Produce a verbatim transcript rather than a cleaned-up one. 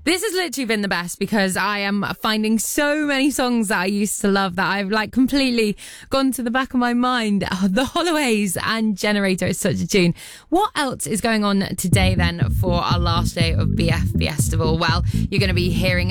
This has literally been the best because I am finding so many songs that I used to love that I've like completely gone to the back of my mind. Oh, the Holloways and Generator is such a tune. What else is going on today then for our last day of B F Festival? Well, you're going to be hearing